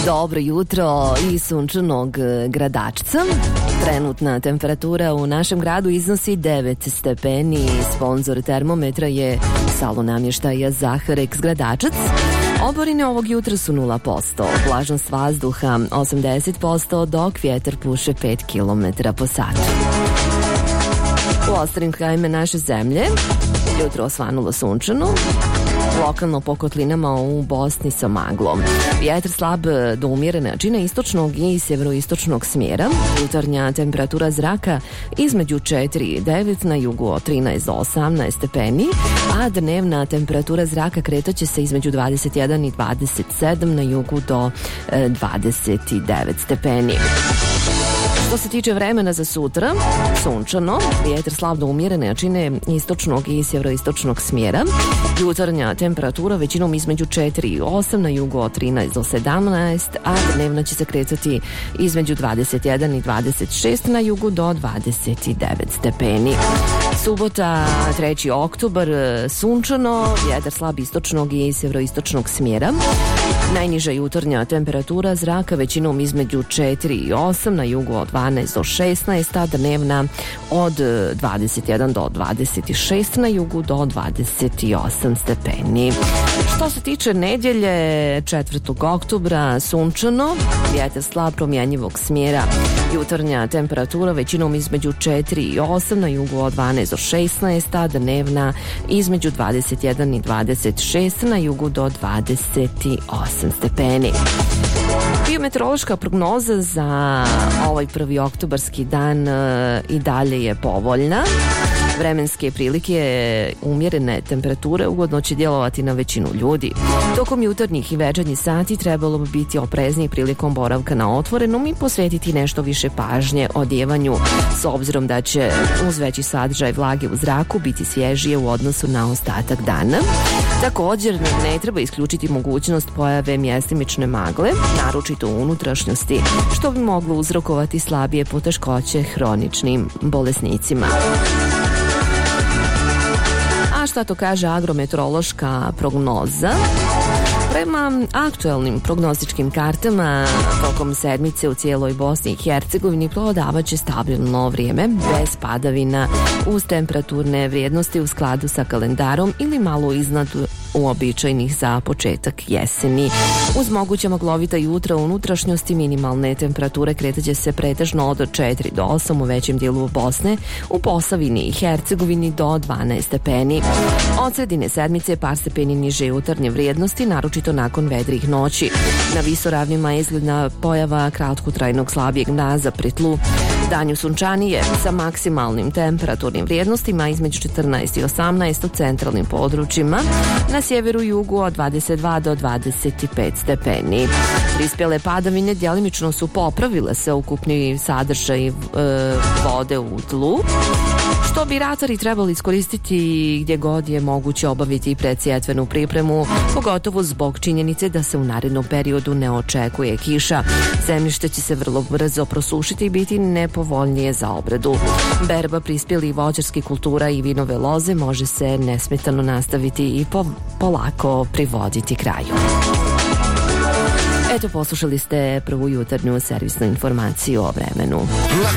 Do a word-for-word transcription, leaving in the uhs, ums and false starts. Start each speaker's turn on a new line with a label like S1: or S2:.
S1: Dobro jutro iz sunčanog Gradačca. Trenutna temperatura u našem gradu iznosi devet stepeni. Sponzor termometra je salon namještaja Zaharex Gradačac. Oborine ovog jutra su nula posto, vlažnost vazduha osamdeset posto, dok vjetar puše pet kilometara po satu. U ostalim krajima naše zemlje jutro osvanulo sunčano, lokalno po kotlinama u Bosni sa maglom. Vjetar slab do umjerene jačine istočnog i sjeveroistočnog smjera. Jutarnja temperatura zraka između četiri i devet, na jugu od trinaest do osamnaest stepeni, a dnevna temperatura zraka kretaće se između dvadeset jedan i dvadeset sedam, na jugu do dvadeset devet stepeni. Što se tiče vremena za sutra, sunčano, vjetar slab do umjerene jačine istočnog i sjeveroistočnog smjera. Jutarnja temperatura većinom između četiri i osam, na jugu od trinaest do sedamnaest, a dnevna će se kretati između dvadeset jedan i dvadeset šest, na jugu do dvadeset devet stepeni. Subota, treći oktobar, sunčano, vjetar slab istočnog i sjeveroistočnog smjera. Najniža jutarnja temperatura zraka većinom između četiri i osam, na jugu od dvanaest do šesnaest, a dnevna od dvadeset jedan do dvadeset šest, na jugu do dvadeset osam stepeni. Što se tiče nedjelje, četvrtog oktobra, sunčano, vjetar slab promjenjivog smjera. Jutarnja temperatura većinom između četiri i osam, na jugu od dvanaest do šesnaest, a dnevna između dvadeset jedan i dvadeset šest, na jugu do dvadeset osam stepeni. Biometeorološka prognoza za ovaj prvi oktobarski dan e, i dalje je povoljna. Vremenske prilike umjerene temperature ugodno će djelovati na većinu ljudi. Tokom jutarnjih i večernjih sati trebalo bi biti oprezniji prilikom boravka na otvorenom i posvetiti nešto više pažnje odjevanju, s obzirom da će uz veći sadržaj vlage u zraku biti svježije u odnosu na ostatak dana. Također ne treba isključiti mogućnost pojave mjestimične magle, naročito u unutrašnjosti, što bi moglo uzrokovati slabije poteškoće hroničnim bolesnicima. A šta to kaže agrometeorološka prognoza? Prema aktualnim prognostičkim kartama, tokom sedmice u cijeloj Bosni i Hercegovini prevladavat će stabilno vrijeme, bez padavina, uz temperaturne vrijednosti u skladu sa kalendarom ili malo iznad uobičajenih za početak jeseni. Uz moguća maglovita jutra u unutrašnjosti minimalne temperature kretaće se pretežno od četiri do osam u većem dijelu Bosne, u Posavini i Hercegovini do dvanaest stepeni. Od sredine sedmice par stepeni niže jutarnje vrijednosti, naročito nakon vedrih noći. Na visoravnima je izgledna pojava kratkotrajnog slabijeg mraza pri tlu. Danju sunčanije sa maksimalnim temperaturnim vrijednostima između četrnaest i osamnaest u centralnim područjima, na sjeveru i jugu od dvadeset dva do dvadeset pet stepeni. Prispjele padavine djelimično su popravile se ukupni sadržaj e, vode u tlu, što bi ratari trebali iskoristiti gdje god je moguće obaviti predsjetvenu pripremu, pogotovo zbog činjenice da se u narednom periodu ne očekuje kiša. Zemljište će se vrlo brzo prosušiti i biti nepovoljnije za obradu. Berba prispjelih voćarskih kultura i vinove loze može se nesmetano nastaviti i po, polako privoditi kraju. Eto, poslušali ste prvu jutarnju servisnu informaciju o vremenu.